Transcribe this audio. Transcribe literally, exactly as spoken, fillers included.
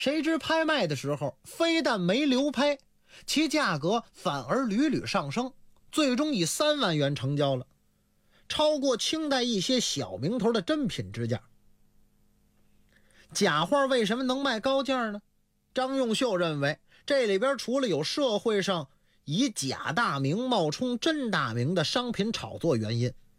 谁知拍卖的时候非但没流拍，其价格反而屡屡上升，最终以三万元成交了，超过清代一些小名头的珍品之价。假画为什么能卖高价呢？张用秀认为，这里边除了有社会上以假大名冒充真大名的商品炒作原因，